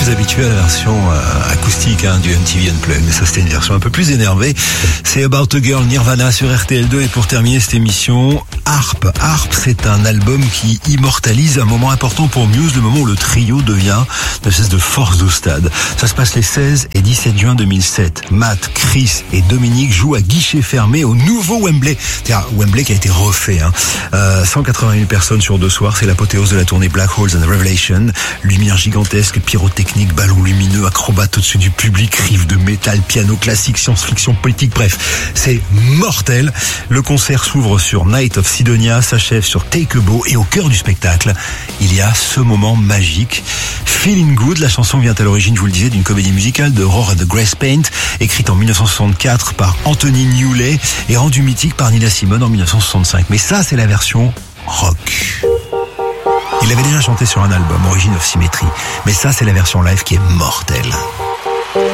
plus habitués à la version acoustique du MTV Unplugged, mais ça c'était une version un peu plus énervée. C'est About a Girl, Nirvana sur RTL2. Et pour terminer cette émission, Harp, c'est un album qui immortalise un moment important pour Muse, le moment où le trio devient une espèce de force de stade. Ça se passe les 16 et 17 juin 2007. Matt, Chris et Dominique jouent à guichet fermé au nouveau Wembley. C'est-à-dire Wembley qui a été refait. 180 000 personnes sur 2 soirs, c'est l'apothéose de la tournée Black Holes and Revelation. Lumière gigantesque, pyrotechnique, ballons lumineux, acrobates au-dessus du public, riff de métal, piano classique, science-fiction, politique, bref, c'est mortel. Le concert s'ouvre sur Night of Sidonia, s'achève sur Take a Bow, et au cœur du spectacle, il y a ce moment magique. Feeling Good, la chanson vient à l'origine, je vous le disais, d'une comédie musicale de Roar and the Grace Paint, écrite en 1964 par Anthony Newley et rendue mythique par Nina Simone en 1965. Mais ça, c'est la version rock. Il avait déjà chanté sur un album, Origin of Symmetry, mais ça, c'est la version live qui est mortelle.